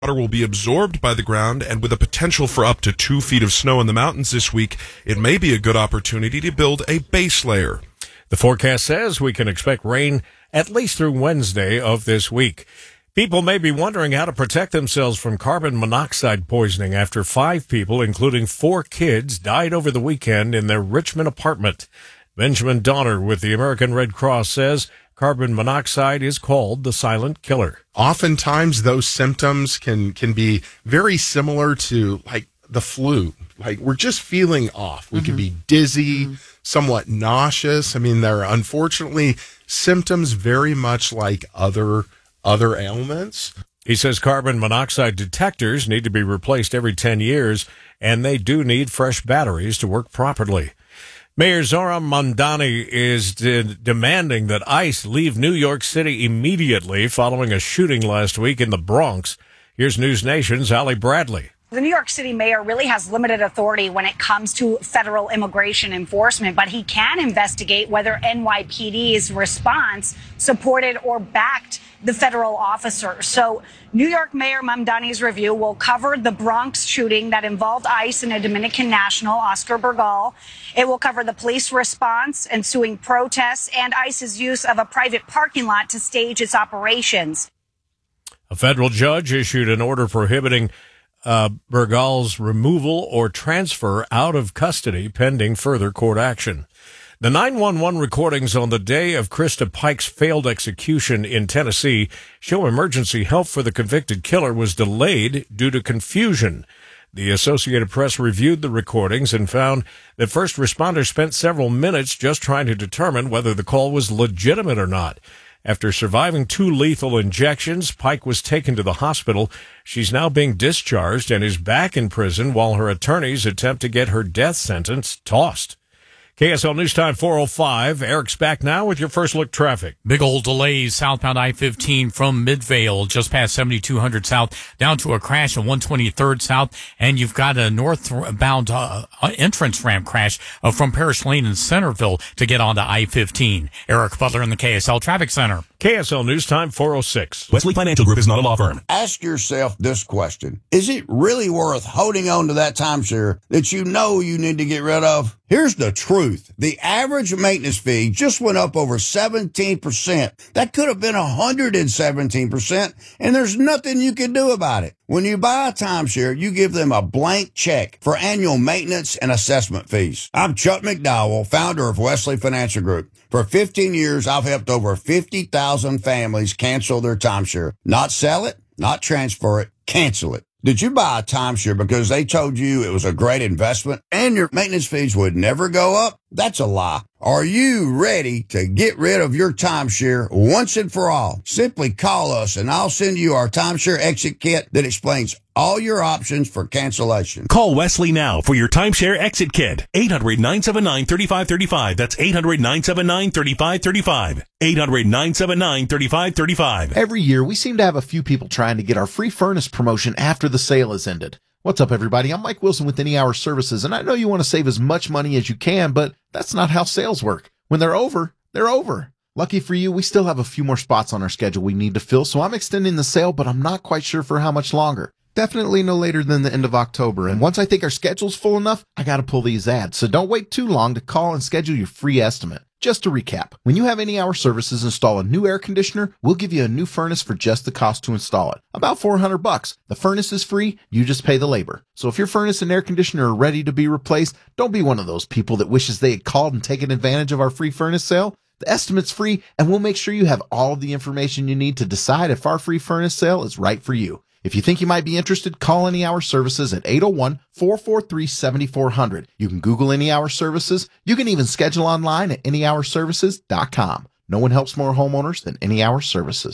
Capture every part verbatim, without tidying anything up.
Water will be absorbed by the ground, and with a potential for up to two feet of snow in the mountains this week, it may be a good opportunity to build a base layer. The forecast says we can expect rain at least through Wednesday of this week. People may be wondering how to protect themselves from carbon monoxide poisoning after five people, including four kids, died over the weekend in their Richmond apartment. Benjamin Donner with the American Red Cross says carbon monoxide is called the silent killer. Oftentimes those symptoms can, can be very similar to like the flu. Like we're just feeling off. We mm-hmm. can be dizzy, mm-hmm. somewhat nauseous. I mean, there are unfortunately symptoms very much like other other ailments. He says carbon monoxide detectors need to be replaced every ten years, and they do need fresh batteries to work properly. Mayor Zohran Mamdani is de- demanding that ICE leave New York City immediately following a shooting last week in the Bronx. Here's News Nation's Ali Bradley. The New York City mayor really has limited authority when it comes to federal immigration enforcement, but he can investigate whether N Y P D's response supported or backed the federal officer. So New York Mayor Mamdani's review will cover the Bronx shooting that involved ICE and a Dominican national, Oscar Burgal. It will cover the police response, ensuing protests, and ICE's use of a private parking lot to stage its operations. A federal judge issued an order prohibiting Uh, Burgal's removal or transfer out of custody pending further court action. The nine one one recordings on the day of Krista Pike's failed execution in Tennessee show emergency help for the convicted killer was delayed due to confusion. The Associated Press reviewed the recordings and found that first responders spent several minutes just trying to determine whether the call was legitimate or not. After surviving two lethal injections, Pike was taken to the hospital. She's now being discharged and is back in prison while her attorneys attempt to get her death sentence tossed. K S L News Time four oh five. Eric's back now with your first look traffic. Big old delays southbound I fifteen from Midvale just past seventy-two hundred south down to a crash on one twenty-third south. And you've got a northbound uh, entrance ramp crash uh, from Parish Lane in Centerville to get onto I fifteen. Eric Butler in the K S L Traffic Center. K S L News Time four oh six. Wesley Financial Group is not a law firm. Ask yourself this question. Is it really worth holding on to that timeshare that you know you need to get rid of? Here's the truth. The average maintenance fee just went up over seventeen percent. That could have been one hundred seventeen percent, and there's nothing you can do about it. When you buy a timeshare, you give them a blank check for annual maintenance and assessment fees. I'm Chuck McDowell, founder of Wesley Financial Group. For fifteen years, I've helped over fifty thousand families cancel their timeshare. Not sell it, not transfer it, cancel it. Did you buy a timeshare because they told you it was a great investment and your maintenance fees would never go up? That's a lie. Are you ready to get rid of your timeshare once and for all? Simply call us and I'll send you our timeshare exit kit that explains all your options for cancellation. Call Wesley now for your timeshare exit kit. eight hundred, nine seven nine, three five three five. That's eight hundred, nine seven nine, three five three five. eight hundred, nine seven nine, three five three five. Every year, we seem to have a few people trying to get our free furnace promotion after the sale is ended. What's up, everybody? I'm Mike Wilson with Any Hour Services, and I know you want to save as much money as you can, but that's not how sales work. When they're over, they're over. Lucky for you, we still have a few more spots on our schedule we need to fill, so I'm extending the sale, but I'm not quite sure for how much longer. Definitely no later than the end of October, and once I think our schedule's full enough, I gotta pull these ads, so don't wait too long to call and schedule your free estimate. Just to recap, when you have Any Hour Services install a new air conditioner, we'll give you a new furnace for just the cost to install it. About four hundred bucks. The furnace is free, you just pay the labor. So if your furnace and air conditioner are ready to be replaced, don't be one of those people that wishes they had called and taken advantage of our free furnace sale. The estimate's free, and we'll make sure you have all of the information you need to decide if our free furnace sale is right for you. If you think you might be interested, call Any Hour Services at eight oh one, four four three, seven four zero zero. You can Google Any Hour Services. You can even schedule online at any hour services dot com. No one helps more homeowners than Any Hour Services.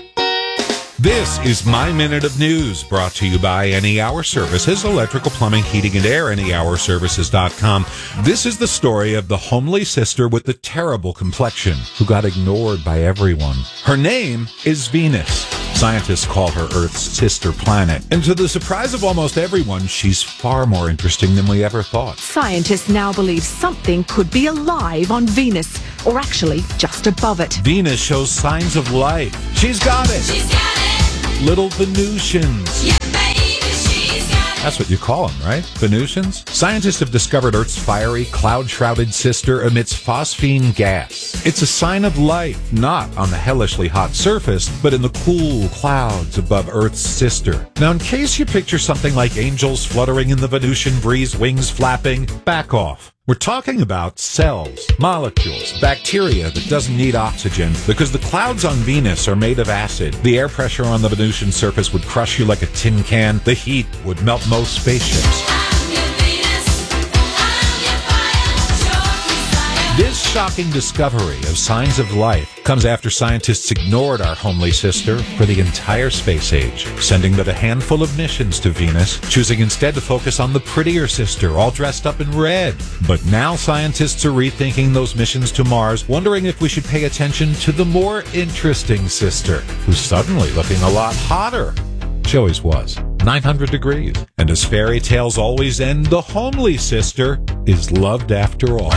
This is My Minute of News, brought to you by Any Hour Services, electrical, plumbing, heating, and air, any hour services dot com. This is the story of the homely sister with the terrible complexion who got ignored by everyone. Her name is Venus. Scientists call her Earth's sister planet. And to the surprise of almost everyone, she's far more interesting than we ever thought. Scientists now believe something could be alive on Venus, or actually just above it. Venus shows signs of life. She's got it. She's got it. little Venusians. Yeah, baby, she's got it. That's what you call them, right? Venusians? Scientists have discovered Earth's fiery, cloud-shrouded sister emits phosphine gas. It's a sign of life, not on the hellishly hot surface, but in the cool clouds above Earth's sister. Now, in case you picture something like angels fluttering in the Venusian breeze, wings flapping, back off. We're talking about cells, molecules, bacteria that doesn't need oxygen because the clouds on Venus are made of acid. The air pressure on the Venusian surface would crush you like a tin can. The heat would melt most spaceships. I'm your Venus, I'm your fire, your desire. This shocking discovery of signs of life comes after scientists ignored our homely sister for the entire space age, sending but a handful of missions to Venus, choosing instead to focus on the prettier sister, all dressed up in red. But now scientists are rethinking those missions to Mars, wondering if we should pay attention to the more interesting sister, who's suddenly looking a lot hotter. She always was. nine hundred degrees. And as fairy tales always end, the homely sister is loved after all.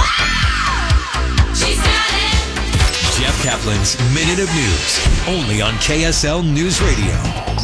She's got it. Jeff Kaplan's Minute of News, only on K S L News Radio.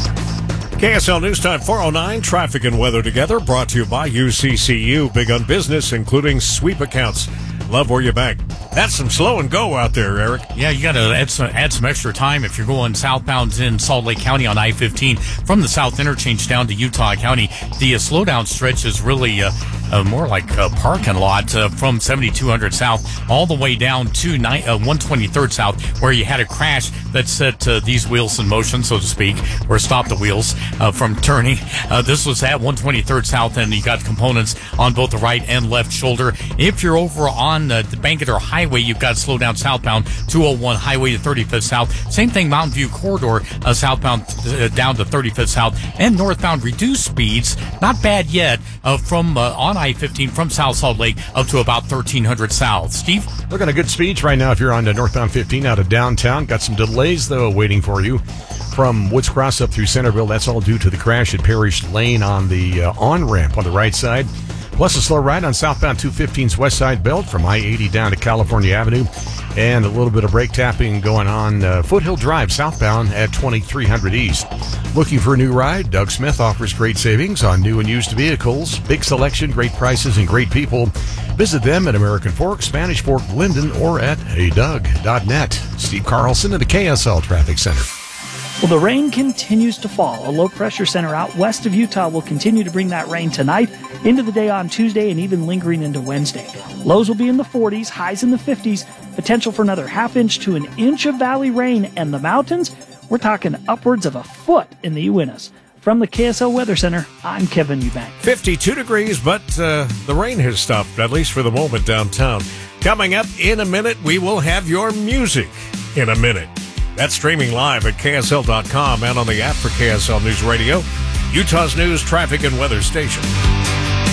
K S L News Time four oh nine, traffic and weather together, brought to you by U C C U. Big on business, including sweep accounts. Love where you bank. That's some slow and go out there, Eric. Yeah, you got to add some, add some extra time if you're going southbound in Salt Lake County on I fifteen from the south interchange down to Utah County. The uh, slowdown stretch is really uh, uh, more like a parking lot uh, from seventy-two hundred south all the way down to ni- uh, one twenty-third south, where you had a crash that set uh, these wheels in motion, so to speak, or stopped the wheels uh, from turning. Uh, this was at one twenty-third south, and you got components on both the right and left shoulder. If you're over on uh, the Bangerter Highway, you've got to slow down southbound two oh one Highway to thirty-fifth South. Same thing, Mountain View Corridor uh, southbound uh, down to thirty-fifth South, and northbound reduced speeds. Not bad yet uh, from uh, on I fifteen from South Salt Lake up to about thirteen hundred South. Steve? Looking at good speeds right now if you're on to northbound fifteen out of downtown. Got some delays, though, waiting for you from Woods Cross up through Centerville. That's all due to the crash at Parrish Lane on the uh, on-ramp on the right side. Plus a slow ride on southbound two fifteen's west side belt from I eighty down to California Avenue. And a little bit of brake tapping going on uh, Foothill Drive southbound at twenty-three hundred East. Looking for a new ride? Doug Smith offers great savings on new and used vehicles. Big selection, great prices, and great people. Visit them at American Fork, Spanish Fork, Linden, or at hey doug dot net. Steve Carlson at the K S L Traffic Center. Well, the rain continues to fall. A low-pressure center out west of Utah will continue to bring that rain tonight, into the day on Tuesday, and even lingering into Wednesday. Lows will be in the forties, highs in the fifties, potential for another half inch to an inch of valley rain, and the mountains, we're talking upwards of a foot in the Uintas. From the K S L Weather Center, I'm Kevin Eubank. fifty-two degrees, but uh, the rain has stopped, at least for the moment, downtown. Coming up in a minute, we will have your music in a minute. That's streaming live at K S L dot com and on the app for K S L News Radio, Utah's news, traffic, and weather station.